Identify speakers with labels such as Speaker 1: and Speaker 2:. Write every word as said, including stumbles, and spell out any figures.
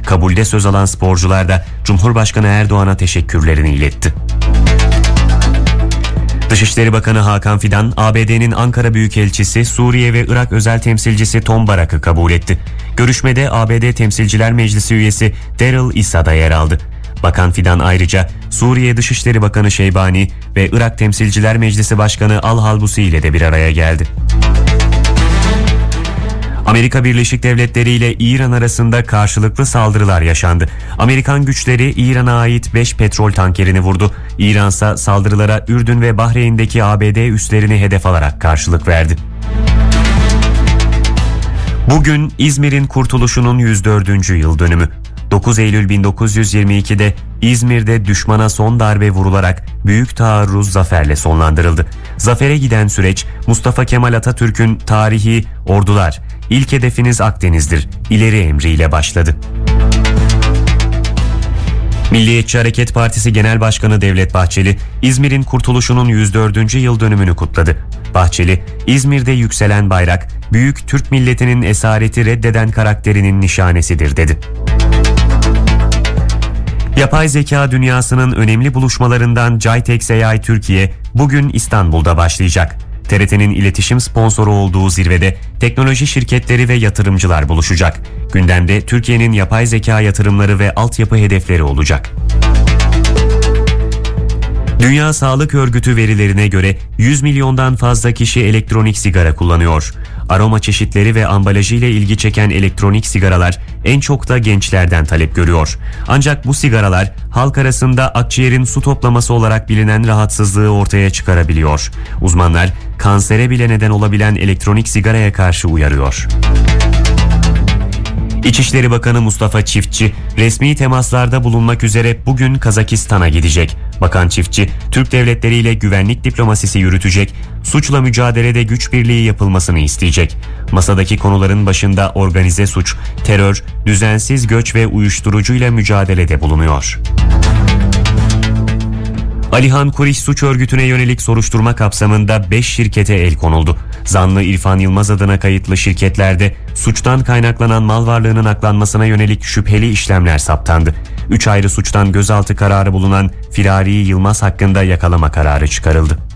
Speaker 1: Kabulde söz alan sporcular da Cumhurbaşkanı Erdoğan'a teşekkürlerini iletti. Dışişleri Bakanı Hakan Fidan, A B D'nin Ankara Büyükelçisi, Suriye ve Irak özel temsilcisi Tom Barak'ı kabul etti. Görüşmede A B D Temsilciler Meclisi üyesi Daryl Issa da yer aldı. Bakan Fidan ayrıca Suriye Dışişleri Bakanı Şeybani ve Irak Temsilciler Meclisi Başkanı Al-Halbusi ile de bir araya geldi. Amerika Birleşik Devletleri ile İran arasında karşılıklı saldırılar yaşandı. Amerikan güçleri İran'a ait beş petrol tankerini vurdu. İran ise saldırılara Ürdün ve Bahreyn'deki A B D üslerini hedef alarak karşılık verdi. Bugün İzmir'in kurtuluşunun yüz dördüncü yıl dönümü. dokuz Eylül bin dokuz yüz yirmi ikide İzmir'de düşmana son darbe vurularak büyük taarruz zaferle sonlandırıldı. Zafere giden süreç Mustafa Kemal Atatürk'ün tarihi "Ordular, ilk hedefiniz Akdeniz'dir" ileri emriyle başladı. Milliyetçi Hareket Partisi Genel Başkanı Devlet Bahçeli, İzmir'in kurtuluşunun yüz dördüncü yıl dönümünü kutladı. Bahçeli, İzmir'de yükselen bayrak, büyük Türk milletinin esareti reddeden karakterinin nişanesidir dedi. Yapay zeka dünyasının önemli buluşmalarından Jitex A I Türkiye bugün İstanbul'da başlayacak. T R T'nin iletişim sponsoru olduğu zirvede teknoloji şirketleri ve yatırımcılar buluşacak. Gündemde Türkiye'nin yapay zeka yatırımları ve altyapı hedefleri olacak. Dünya Sağlık Örgütü verilerine göre yüz milyondan fazla kişi elektronik sigara kullanıyor. Aroma çeşitleri ve ambalajı ile ilgi çeken elektronik sigaralar en çok da gençlerden talep görüyor. Ancak bu sigaralar halk arasında akciğerin su toplaması olarak bilinen rahatsızlığı ortaya çıkarabiliyor. Uzmanlar kansere bile neden olabilen elektronik sigaraya karşı uyarıyor. İçişleri Bakanı Mustafa Çiftçi, resmi temaslarda bulunmak üzere bugün Kazakistan'a gidecek. Bakan Çiftçi, Türk devletleriyle güvenlik diplomasisi yürütecek, suçla mücadelede güç birliği yapılmasını isteyecek. Masadaki konuların başında organize suç, terör, düzensiz göç ve uyuşturucuyla mücadelede bulunuyor. Alihan Kuriş suç örgütüne yönelik soruşturma kapsamında beş şirkete el konuldu. Zanlı İrfan Yılmaz adına kayıtlı şirketlerde suçtan kaynaklanan mal varlığının aklanmasına yönelik şüpheli işlemler saptandı. üç ayrı suçtan gözaltı kararı bulunan Firari Yılmaz hakkında yakalama kararı çıkarıldı.